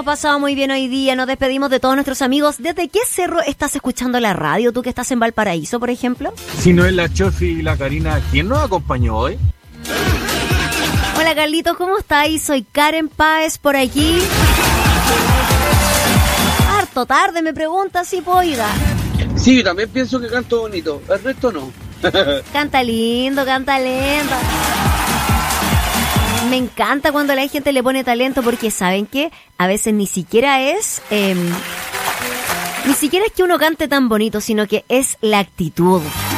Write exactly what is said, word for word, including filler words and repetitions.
hemos pasado muy bien hoy día. Nos despedimos de todos nuestros amigos. ¿Desde qué cerro estás escuchando la radio? ¿Tú que estás en Valparaíso, por ejemplo? Si no es la Chofi y la Karina, ¿quién nos acompañó hoy? Hola, Carlitos, ¿cómo estáis? Soy Karen Páez por aquí. Harto tarde, me pregunta si puedo ir. Sí, yo también pienso que canto bonito. El resto no. Canta lindo, canta lento. Me encanta cuando la gente le pone talento porque, ¿saben qué? A veces ni siquiera es... Eh, ni siquiera es que uno cante tan bonito, sino que es la actitud.